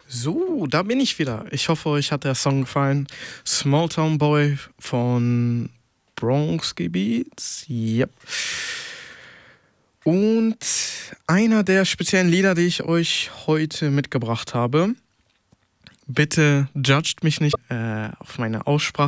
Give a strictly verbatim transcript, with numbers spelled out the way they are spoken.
So, da bin ich wieder. Ich hoffe, euch hat der Song gefallen. Small Town Boy von Bronx Gebiets. Yep. Und einer der speziellen Lieder, die ich euch heute mitgebracht habe. Bitte judgt mich nicht äh, auf meine Aussprache.